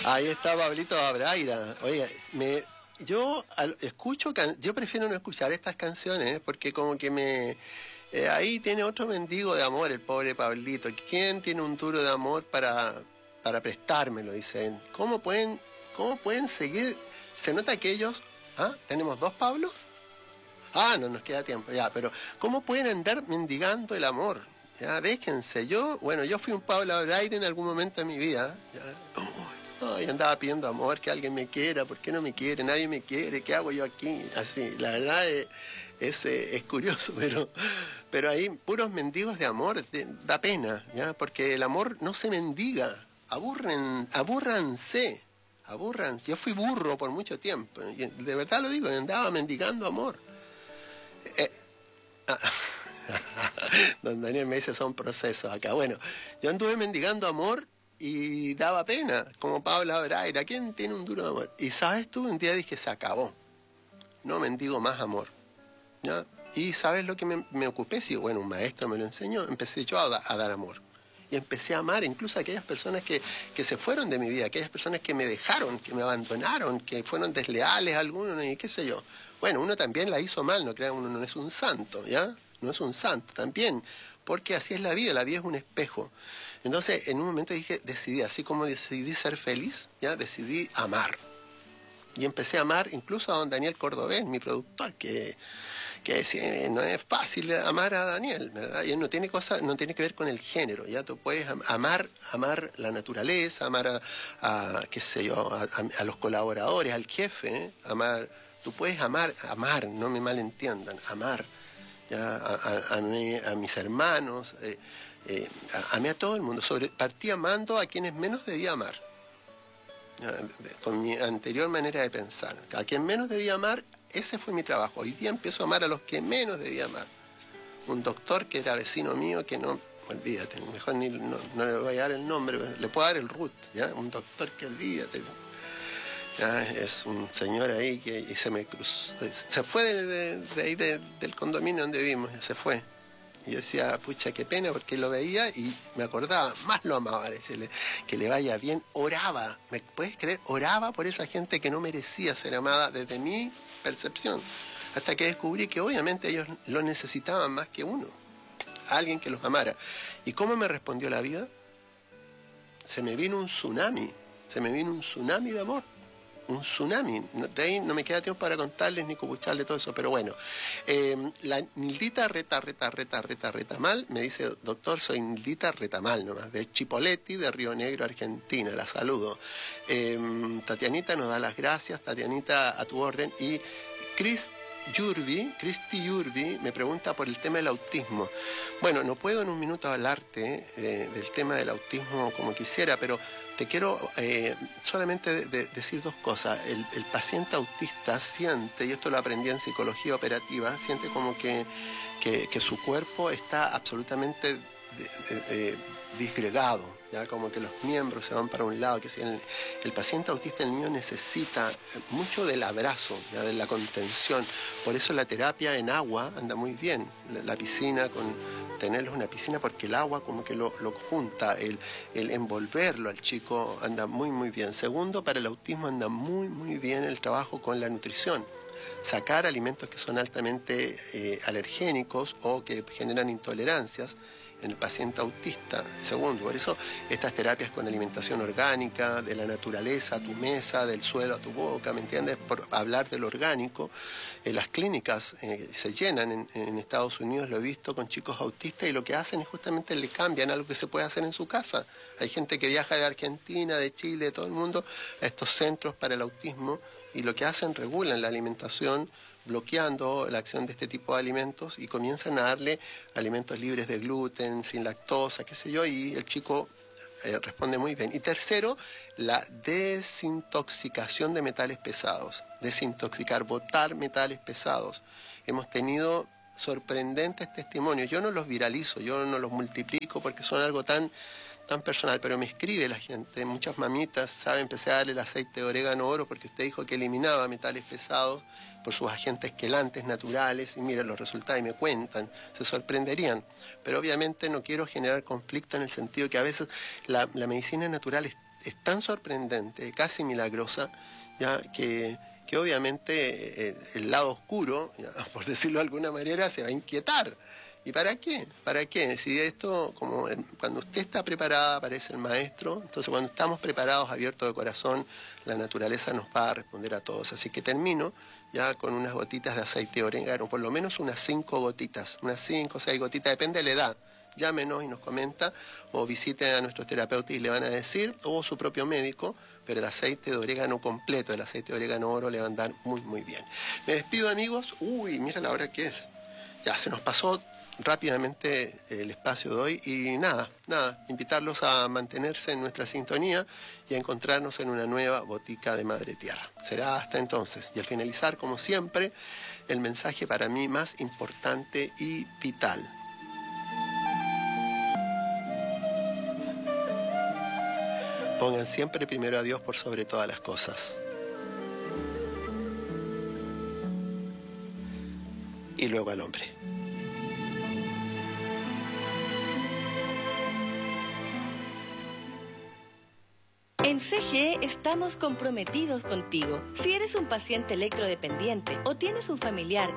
Ahí está Pablito Abraira. Oye, escucho, yo prefiero no escuchar estas canciones porque como que ahí tiene otro mendigo de amor, el pobre Pablito. ¿Quién tiene un duro de amor para prestármelo? Dicen. Cómo pueden seguir? Se nota que ellos... ¿Ah? ¿Tenemos dos Pablos? Ah, no nos queda tiempo, ya, pero ¿cómo pueden andar mendigando el amor? Ya, déjense. Yo fui un Pablo Abraire en algún momento de mi vida. Ya. Ay, andaba pidiendo amor, que alguien me quiera, ¿por qué no me quiere? Nadie me quiere, ¿qué hago yo aquí? Así, la verdad es curioso, pero hay puros mendigos de amor, da pena, ¿ya? Porque el amor no se mendiga, abúrranse. Yo fui burro por mucho tiempo, y de verdad lo digo, andaba mendigando amor. Ah, Don Daniel me dice, son procesos acá. Bueno, yo anduve mendigando amor y daba pena, como Pablo Abraira. ¿Quién tiene un duro de amor? Y sabes tú, un día dije, se acabó. No mendigo más amor. ¿Ya? Y sabes lo que me ocupé, sí, bueno, un maestro me lo enseñó, empecé yo a dar amor. Y empecé a amar incluso a aquellas personas que se fueron de mi vida, aquellas personas que me dejaron, que me abandonaron, que fueron desleales algunos y qué sé yo. Bueno, uno también la hizo mal, no crean, uno no es un santo, ¿ya? No es un santo también, porque así es la vida es un espejo. Entonces, en un momento decidí, así como decidí ser feliz, ¿ya? Decidí amar. Y empecé a amar incluso a don Daniel Cordobés, mi productor, que decía, no es fácil amar a Daniel, ¿verdad? Y él no tiene que ver con el género, ya tú puedes amar la naturaleza, amar qué sé yo, a los colaboradores, al jefe, ¿eh? Tú puedes amar, no me malentiendan, amar, ya, a mis hermanos, amé a todo el mundo, partí amando a quienes menos debía amar. Con mi anterior manera de pensar. A quien menos debía amar, ese fue mi trabajo. Hoy día empiezo a amar a los que menos debía amar. Un doctor que era vecino mío, que no, olvídate, mejor no le voy a dar el nombre, pero le puedo dar el root, ¿ya? Un doctor que olvídate. ¿Ya? Es un señor ahí y se me cruzó, se fue de ahí del condominio donde vivimos, se fue. Y yo decía, pucha, qué pena, porque lo veía y me acordaba, más lo amaba, decirle, que le vaya bien, oraba, ¿me puedes creer? Oraba por esa gente que no merecía ser amada desde mi percepción, hasta que descubrí que obviamente ellos lo necesitaban más que uno, alguien que los amara. ¿Y cómo me respondió la vida? Se me vino un tsunami de amor. Un tsunami. De ahí no me queda tiempo para contarles ni copucharles todo eso, pero bueno. La Nildita Retamal me dice, doctor, soy Nildita Retamal nomás, de Chipoleti, de Río Negro, Argentina, la saludo. Tatianita nos da las gracias, Tatianita, a tu orden, y Cristi Yurbi me pregunta por el tema del autismo. Bueno, no puedo en un minuto hablarte del tema del autismo como quisiera, pero te quiero solamente decir dos cosas. El paciente autista siente, y esto lo aprendí en psicología operativa, siente como que su cuerpo está absolutamente disgregado, ya como que los miembros se van para un lado, que si el paciente autista, el niño, necesita mucho del abrazo, ya, de la contención. Por eso la terapia en agua anda muy bien, la piscina, tenerlos una piscina, porque el agua como que lo junta, el envolverlo al chico anda muy muy bien. Segundo, para el autismo anda muy muy bien el trabajo con la nutrición. Sacar alimentos que son altamente alergénicos o que generan intolerancias en el paciente autista. Segundo, por eso estas terapias con alimentación orgánica, de la naturaleza a tu mesa, del suelo a tu boca, ¿me entiendes? Por hablar del orgánico. Las clínicas se llenan en Estados Unidos, lo he visto con chicos autistas, y lo que hacen es justamente le cambian algo que se puede hacer en su casa. Hay gente que viaja de Argentina, de Chile, de todo el mundo, a estos centros para el autismo, y lo que hacen, regulan la alimentación, bloqueando la acción de este tipo de alimentos, y comienzan a darle alimentos libres de gluten, sin lactosa, qué sé yo, y el chico responde muy bien. Y tercero, la desintoxicación de metales pesados. Desintoxicar, botar metales pesados. Hemos tenido sorprendentes testimonios. Yo no los viralizo, yo no los multiplico porque son algo tan personal, pero me escribe la gente, muchas mamitas, ¿sabe? Empecé a darle el aceite de orégano oro porque usted dijo que eliminaba metales pesados por sus agentes quelantes naturales, y miren los resultados y me cuentan, se sorprenderían. Pero obviamente no quiero generar conflicto en el sentido que a veces la medicina natural es tan sorprendente, casi milagrosa, ya que obviamente el lado oscuro, ya, por decirlo de alguna manera, se va a inquietar. ¿Y para qué? ¿Para qué? Si esto, como cuando usted está preparada, aparece el maestro, entonces cuando estamos preparados, abiertos de corazón, la naturaleza nos va a responder a todos. Así que termino ya con unas gotitas de aceite de orégano, por lo menos unas 5 gotitas, unas 5 o 6 gotitas, depende de la edad. Llámenos y nos comenta, o visite a nuestros terapeutas y le van a decir, o su propio médico, pero el aceite de orégano completo, el aceite de orégano oro, le va a andar muy, muy bien. Me despido, amigos. Uy, mira la hora que es. Ya se nos pasó rápidamente el espacio de hoy y nada, invitarlos a mantenerse en nuestra sintonía y a encontrarnos en una nueva botica de Madre Tierra. Será hasta entonces. Y al finalizar, como siempre, el mensaje para mí más importante y vital. Pongan siempre primero a Dios por sobre todas las cosas. Y luego al hombre. En CGE estamos comprometidos contigo. Si eres un paciente electrodependiente o tienes un familiar